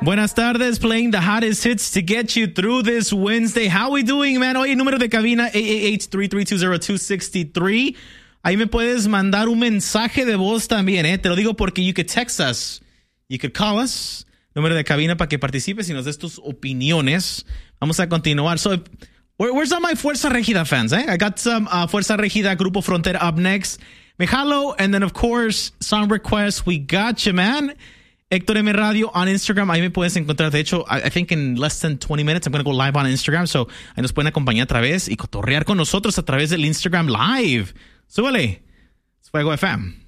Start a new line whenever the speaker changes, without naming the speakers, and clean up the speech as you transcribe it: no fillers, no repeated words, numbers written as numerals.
Buenas tardes, playing the hottest hits to get you through this Wednesday. How we doing, man? Oye, número de cabina 888-332-0263. Ahí me puedes mandar un mensaje de voz también, ¿eh? Te lo digo porque you could text us, you could call us. Número de cabina para que participes y nos des tus opiniones. Vamos a continuar. So, where's all my Fuerza Regida fans, eh? I got some Fuerza Regida Grupo Frontera up next. Me jalo, and then, of course, song requests. We got you, man. Héctor M. Radio on Instagram. Ahí me puedes encontrar. De hecho, I think in less than 20 minutes, I'm going to go live on Instagram. So, ahí nos pueden acompañar a través y cotorrear con nosotros a través del Instagram Live. Súbale. Es Fuego FM.